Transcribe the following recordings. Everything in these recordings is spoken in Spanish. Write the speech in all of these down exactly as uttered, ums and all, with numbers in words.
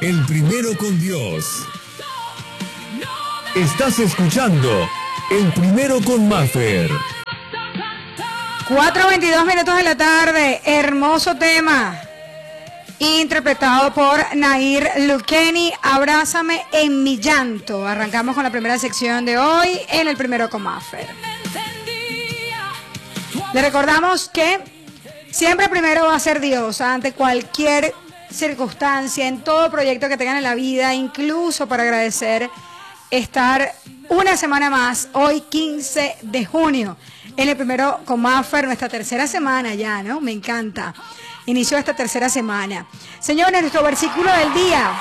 El primero con Dios. Estás escuchando El Primero con Maffer. cuatro veintidós minutos de la tarde. Hermoso tema. Interpretado por Nair Luqueni. Abrázame en mi llanto. Arrancamos con la primera sección de hoy en El Primero con Maffer. Le recordamos que siempre primero va a ser Dios ante cualquier circunstancia, en todo proyecto que tengan en la vida, incluso para agradecer estar una semana más, hoy quince de junio, en El Primero con Maffer, nuestra tercera semana ya, ¿no? Me encanta. Inició esta tercera semana. Señores, nuestro versículo del día.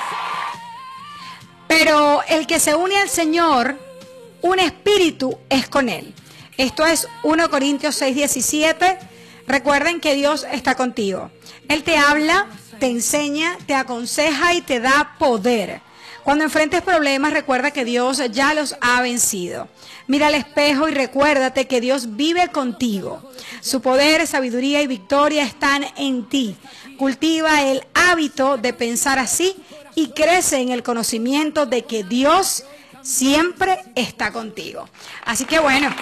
Pero el que se une al Señor, un espíritu es con él. Esto es primera Corintios seis, diecisiete. Recuerden que Dios está contigo. Él te habla, te enseña, te aconseja y te da poder. Cuando enfrentes problemas, recuerda que Dios ya los ha vencido. Mira al espejo y recuérdate que Dios vive contigo. Su poder, sabiduría y victoria están en ti. Cultiva el hábito de pensar así y crece en el conocimiento de que Dios siempre está contigo. Así que bueno,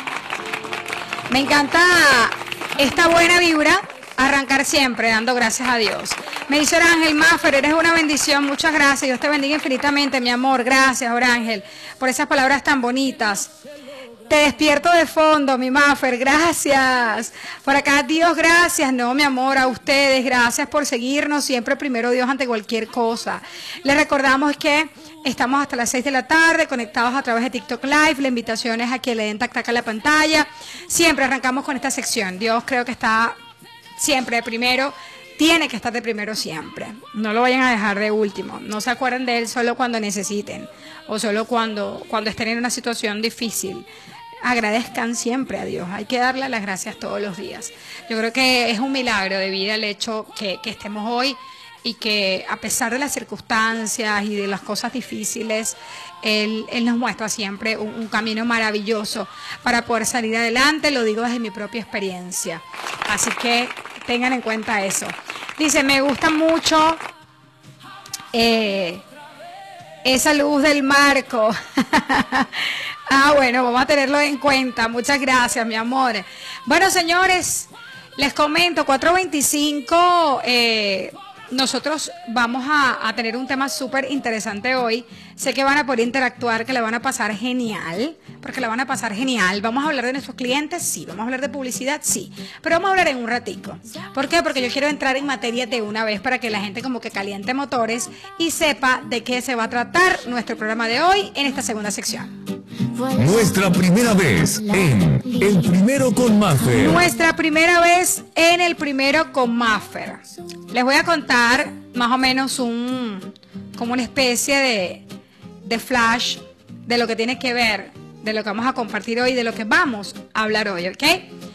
me encanta esta buena vibra, arrancar siempre dando gracias a Dios. Me dice Orángel, Maffer, eres una bendición, muchas gracias, Dios te bendiga infinitamente, mi amor, gracias Orángel, por esas palabras tan bonitas. Te despierto de fondo, mi Maffer, gracias. Por acá, Dios, gracias. No, mi amor, a ustedes, gracias por seguirnos. Siempre primero Dios ante cualquier cosa. Les recordamos que estamos hasta las seis de la tarde, conectados a través de TikTok Live. La invitación es a que le den tac tac a la pantalla. Siempre arrancamos con esta sección. Dios creo que está siempre de primero. Tiene que estar de primero siempre. No lo vayan a dejar de último. No se acuerden de él solo cuando necesiten o solo cuando, cuando estén en una situación difícil. Agradezcan siempre a Dios. Hay que darle las gracias todos los días. Yo creo que es un milagro de vida el hecho que, que estemos hoy y que a pesar de las circunstancias y de las cosas difíciles, Él, él nos muestra siempre un, un camino maravilloso para poder salir adelante. Lo digo desde mi propia experiencia. Así que tengan en cuenta eso. Dice, me gusta mucho eh, esa luz del marco. Ah, bueno, vamos a tenerlo en cuenta. Muchas gracias, mi amor. Bueno, señores, les comento, cuatro veinticinco, eh, nosotros vamos a, a tener un tema súper interesante hoy. Sé que van a poder interactuar, que le van a pasar genial, porque la van a pasar genial. Vamos a hablar de nuestros clientes, sí. Vamos a hablar de publicidad, sí. Pero vamos a hablar en un ratico. ¿Por qué? Porque yo quiero entrar en materia de una vez para que la gente como que caliente motores y sepa de qué se va a tratar nuestro programa de hoy en esta segunda sección. Nuestra primera vez en El Primero con Maffer. Nuestra primera vez en El Primero con Maffer. Les voy a contar más o menos un como una especie de, de flash de lo que tiene que ver, de lo que vamos a compartir hoy, de lo que vamos a hablar hoy, ¿ok?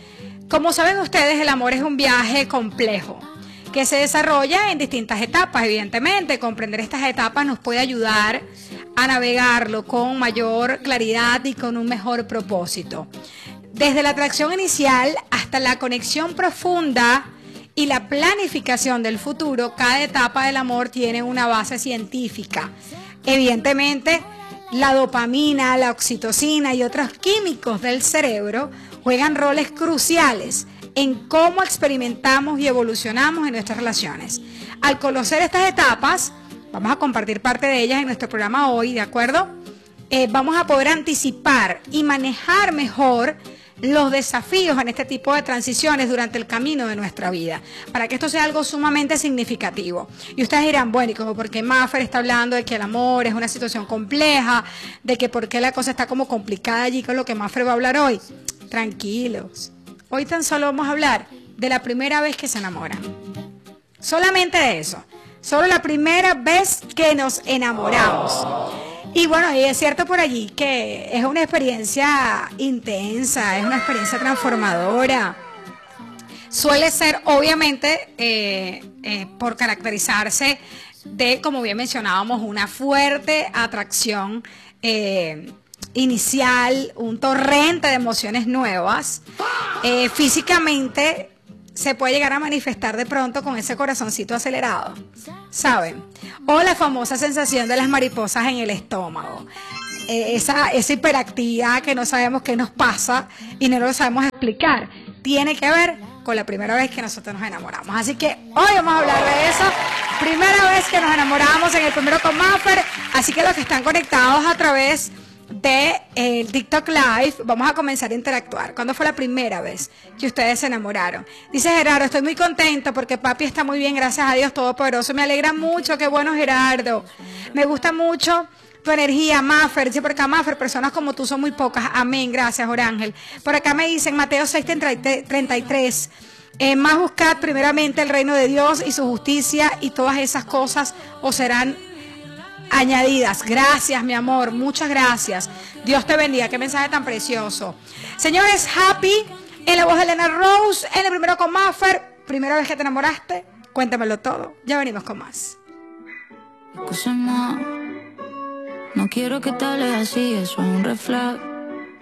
Como saben ustedes, el amor es un viaje complejo que se desarrolla en distintas etapas, evidentemente. Comprender estas etapas nos puede ayudar a navegarlo con mayor claridad y con un mejor propósito. Desde la atracción inicial hasta la conexión profunda y la planificación del futuro, cada etapa del amor tiene una base científica. Evidentemente, la dopamina, la oxitocina y otros químicos del cerebro juegan roles cruciales en cómo experimentamos y evolucionamos en nuestras relaciones. Al conocer estas etapas, vamos a compartir parte de ellas en nuestro programa hoy, ¿de acuerdo? Eh, vamos a poder anticipar y manejar mejor los desafíos en este tipo de transiciones durante el camino de nuestra vida, para que esto sea algo sumamente significativo. Y ustedes dirán, bueno, y como porque Maffer está hablando de que el amor es una situación compleja, de que por qué la cosa está como complicada allí con lo que Maffer va a hablar hoy. Tranquilos, hoy tan solo vamos a hablar de la primera vez que se enamoran. Solamente de eso, solo la primera vez que nos enamoramos. Y bueno, y es cierto por allí que es una experiencia intensa, es una experiencia transformadora. Suele ser, obviamente, eh, eh, por caracterizarse de, como bien mencionábamos, una fuerte atracción eh, inicial, un torrente de emociones nuevas. Eh, físicamente se puede llegar a manifestar de pronto con ese corazoncito acelerado, ¿saben? O la famosa sensación de las mariposas en el estómago. Eh, esa, esa hiperactividad que no sabemos qué nos pasa y no lo sabemos explicar. Tiene que ver con la primera vez que nosotros nos enamoramos. Así que hoy vamos a hablar de eso. Primera vez que nos enamoramos en el Primero con Maffer. Así que los que están conectados a través de eh, el TikTok Live, vamos a comenzar a interactuar. ¿Cuándo fue la primera vez que ustedes se enamoraron? Dice Gerardo, estoy muy contento porque papi está muy bien, gracias a Dios Todopoderoso. Me alegra mucho, qué bueno Gerardo. Me gusta mucho tu energía, Maffer. Dice por acá, Maffer, personas como tú son muy pocas. Amén, gracias, Orángel. Por acá me dicen, Mateo seis treinta y tres. Eh, más buscad primeramente el reino de Dios y su justicia y todas esas cosas os serán añadidas. Gracias, mi amor, muchas gracias. Dios te bendiga, qué mensaje tan precioso. Señores, Happy, en la voz de Elena Rose, en el Primero con Maffer. Primera vez que te enamoraste, cuéntamelo todo. Ya venimos con más. Escúchame, no quiero que te hables así, eso es un red flag.